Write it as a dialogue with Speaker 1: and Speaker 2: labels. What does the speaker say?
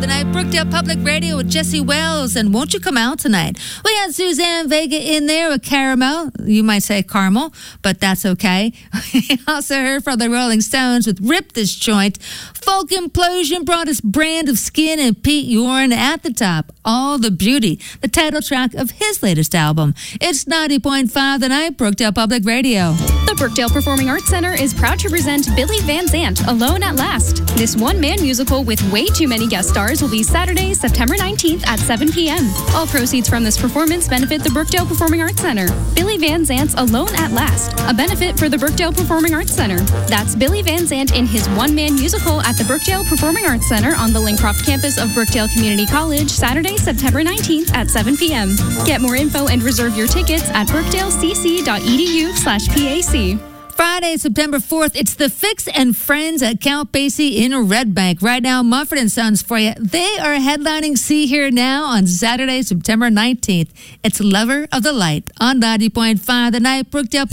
Speaker 1: the Night. Brookdale Public Radio with Jesse Wells. And won't you come out tonight? We had Suzanne Vega in there with Caramel. You might say caramel, but that's okay. We also heard from the Rolling Stones with Rip This Joint. Folk Implosion brought us Brand of Skin and Pete Yorn at the top. All the Beauty, the title track of his latest album. It's 90.5 The Night, Brookdale Public Radio.
Speaker 2: The Brookdale Performing Arts Center is proud to present Billy Van Zandt, Alone at Last. This one-man musical with way too many guest stars will be Saturday, September 19th at 7 p.m. All proceeds from this performance benefit the Brookdale Performing Arts Center. Billy Van Zandt's Alone at Last, a benefit for the Brookdale Performing Arts Center. That's Billy Van Zandt in his one-man musical at the Brookdale Performing Arts Center on the Lincroft campus of Brookdale Community College, Saturday, September 19th at 7 p.m. Get more info and reserve your tickets at brookdalecc.edu/PAC.
Speaker 1: Friday, September 4th, it's the Fix and Friends at Count Basie in Red Bank. Right now, Mumford & Sons for you. They are headlining See Here Now on Saturday, September 19th. It's Lover of the Light on 90.5 The Night, Brookdale.